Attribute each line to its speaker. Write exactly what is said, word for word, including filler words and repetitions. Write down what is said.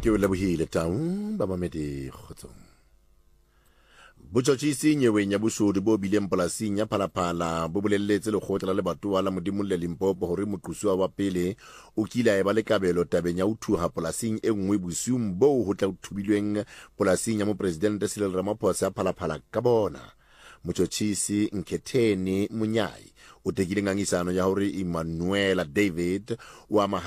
Speaker 1: ke o lebohile taung ba mamedi kgotsong. Botjhotjhisi nyeweng ya boshodu bo bileng polasing ya Phalaphala bo bolelletse lekgotla la lebatowa la Modimo le Limpopo hore moqosuwa wa pele o kile a eba le kabelo tabeng ya ho thuha polasing e nngwe bosiung boo ho tla thubilweng polasing ya mopresidente Cyril Ramaphosa ya Phalaphala ka bona. Motjhotjhisi Nketheni Munyai o tekile ngangisano ya hore Emmanuel David wa